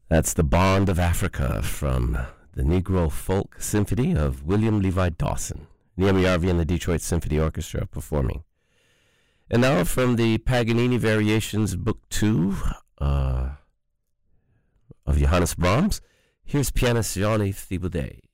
That's The Bond of Africa from the Negro Folk Symphony of William Levi Dawson. Niamh Yarvi and the Detroit Symphony Orchestra performing. And now from the Paganini Variations Book 2 of Johannes Brahms, here's pianist Jean-Yves Thibaudet.